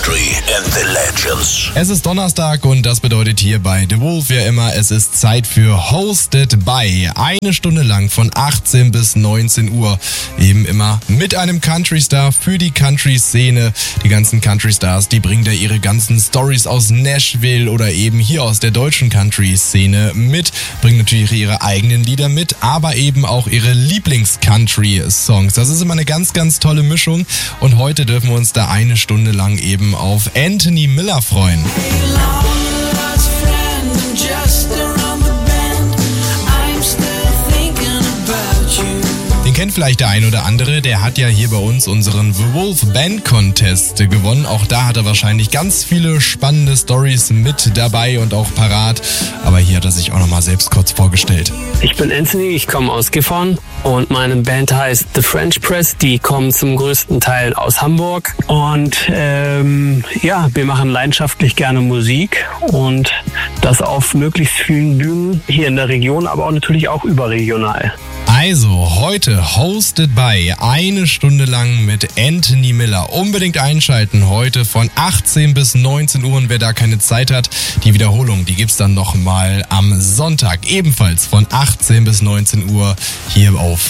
country and the legends. Es ist Donnerstag und das bedeutet hier bei The Wolf wie immer, es ist Zeit für Hosted by. Eine Stunde lang von 18 bis 19 Uhr. Eben immer mit einem Country-Star für die Country-Szene. Die ganzen Country-Stars, die bringen da ihre ganzen Stories aus Nashville oder eben hier aus der deutschen Country-Szene mit. Bringen natürlich ihre eigenen Lieder mit, aber eben auch ihre Lieblings-Country-Songs. Das ist immer eine ganz, ganz tolle Mischung. Und heute dürfen wir uns da eine Stunde lang eben auf Anthony Miller freuen. Den kennt vielleicht der ein oder andere, der hat ja hier bei uns unseren The Wolf Band Contest gewonnen. Auch da hat er wahrscheinlich ganz viele spannende Stories mit dabei und auch parat. Aber hier hat er sich auch nochmal selbst kurz vorgestellt. Ich bin Anthony, ich komme aus Gifhorn und meine Band heißt The French Press. Die kommen zum größten Teil aus Hamburg und wir machen leidenschaftlich gerne Musik und das auf möglichst vielen Bühnen hier in der Region, aber auch natürlich auch überregional. Also, heute Hosted by, eine Stunde lang mit Anthony Miller. Unbedingt einschalten, heute von 18 bis 19 Uhr. Und wer da keine Zeit hat, die Wiederholung, die gibt's dann nochmal am Sonntag. Ebenfalls von 18 bis 19 Uhr hier auf